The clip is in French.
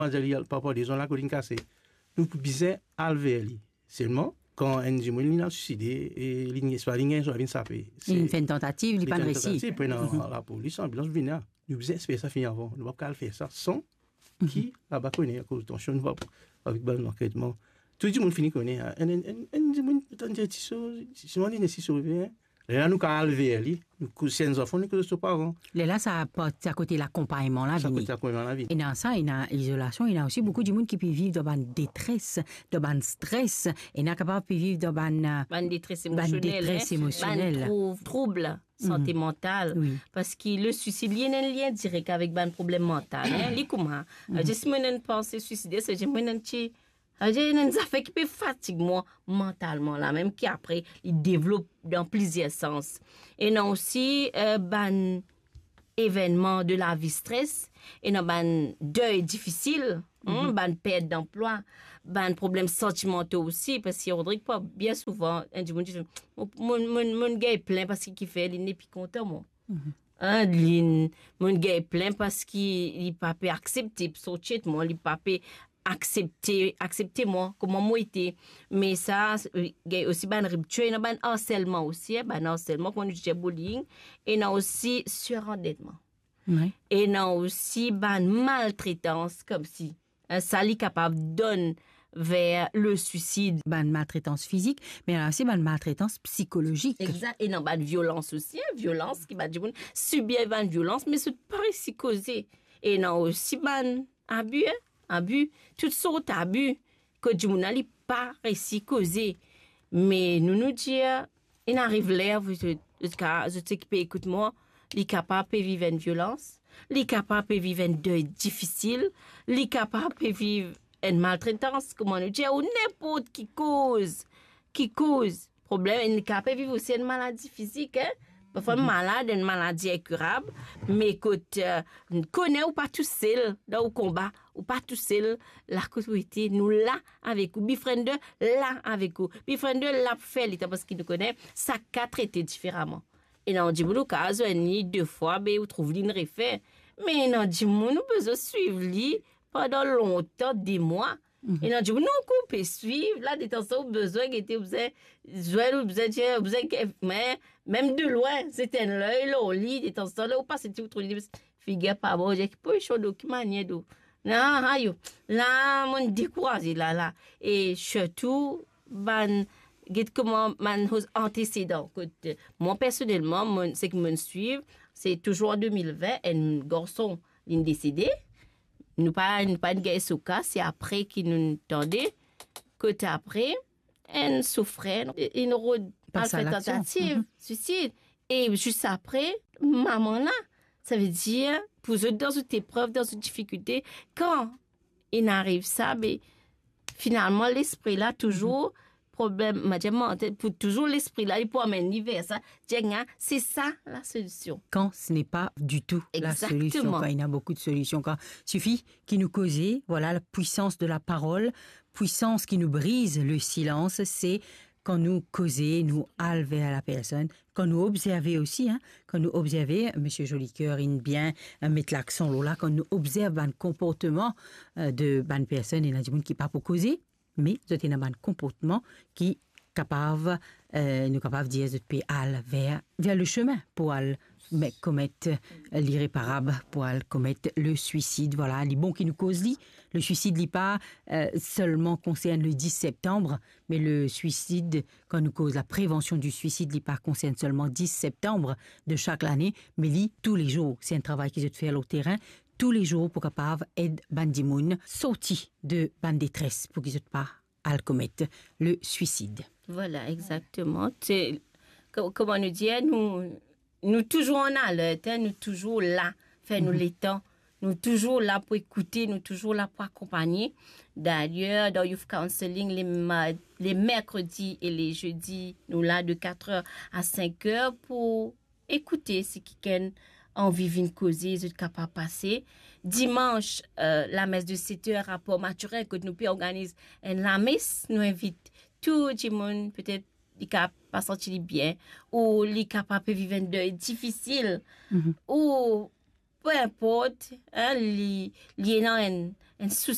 Papa, disons la colline cassée. Nous pouvons enlever lui. Seulement, quand un dimanche, il a suicidé, et il n'est pas venu saper. Il fait une tentative, il n'est pas réussi. Il prend la police, l'ambulance vient. Nous pouvons espérer ça finir avant. Nous ne pouvons pas faire ça sans qui là-bas connaît à cause de tension. Nous avec bon enquêtement. Tout le monde finit connaît. Un dimanche, si on est ici sauvé, là, nous avons enlevé lui. Nous, si nos enfants, nous ne sommes pas avant. Là, ça apporte à côté l'accompagnement la vie. Et dans ça, il y a l'isolation, il y a aussi beaucoup de monde qui peut vivre dans une détresse, dans un stress, et n'est capable de vivre dans une détresse émotionnelle, trouble santé mentale, oui. Parce que le suicide, il y a un lien direct avec un problème mental. Je suis une pensée suicidaire, c'est j'ai une affaire qui peut fatiguer moi mentalement là même qui après il développe dans plusieurs sens et non aussi événement de la vie stress et non deuil difficile perte d'emploi problème sentimentaux aussi parce que Rodrigue pas bien souvent un du monde dit mon gars est plein parce qu'il fait il n'est plus content moi mon gars est plein parce qu'il n'est pas accepté sortir moi il pas accepter moi comment moi était mais ça aussi rupture et harcèlement aussi harcèlement qu'on dit bullying et non aussi surendettement et non aussi maltraitance comme si ça est capable de donner vers le suicide maltraitance physique mais aussi maltraitance psychologique exact et non violence aussi violence qui subir une violence mais c'est pas si causé et non aussi abus, toutes sortes d'abus que du monde n'a pas réussi à causer. Mais nous dire, il arrive là, je t'équipe, écoute-moi, il est capable de vivre une violence, il est capable de vivre un deuil difficile, il est capable de vivre une maltraitance, comment nous dire, ou n'importe qui cause problème, il est capable de vivre aussi une maladie physique, parfois malade, une maladie incurable, mais écoute, connaît ou pas tout seul dans le combat, ou pas tout seul, la communauté, nous là avec vous, bifrende là avec vous, bifrende là fait l'état parce qu'il nous connaît, ça qu'a traité différemment. Et non, dit nous cas, ni deux fois, ben vous trouvez une refait, mais non, dit nous besoin suivre lui pendant longtemps, des mois. Et non, dit nous couper suivre là des temps ça besoin qui était vous mais même de loin c'était un l'œil là au lit des temps ça là ou pas c'était trop figure pas bon j'ai pas chaud document ni do là ayo là mon découragé là et surtout comment man antécédent que moi personnellement c'est que me suivre c'est toujours en 2020 un garçon il décédé nous pas une guerre sous cas c'est après qu'il nous entendait côté après elle souffrait une tentative suicide et juste après maman là ça veut dire pour eux dans une épreuve dans une difficulté quand il arrive ça mais finalement l'esprit là toujours problème pour toujours l'esprit là il peut amener vers ça c'est ça la solution quand ce n'est pas du tout la solution quand il y a beaucoup de solutions quand suffit qu'il nous cause voilà la puissance de la parole puissance qui nous brise le silence c'est quand nous causer, nous enlever à la personne, quand nous observer aussi, quand nous observer, Monsieur Jolicoeur, il bien mettre l'accent là, quand nous observe un comportement de bonne personne, il y a des gens qui pas pour causer, mais c'est un comportement qui capable nous capable dire de aller vers le chemin pour aller commettre l'irréparable pour aller commettre le suicide voilà les bons qui nous causent le suicide n'est pas seulement concerne le 10 septembre mais le suicide quand nous cause la prévention du suicide n'est pas concerne seulement 10 septembre de chaque année mais tous les jours c'est un travail qui se fait au terrain tous les jours pour capable aider bandimoun sorti de ban détresse pour qu'ils ne pas à commettre le suicide. Voilà, exactement. C'est, comment nous dire, nous toujours en alerte, nous toujours là, nous les temps, nous toujours là pour écouter, nous toujours là pour accompagner. D'ailleurs, dans Youth Counseling, les mercredis et les jeudis, nous là de 4h à 5h pour écouter ce qui est envie de causer, de capable de passer. Dimanche, la messe de 7h, rapport naturel que nous pouvons organiser. Et la messe nous invite tout le monde, peut-être, les capables pas sentir bien, ou les capables de vivre un deuil difficile, ou peu importe, les un souci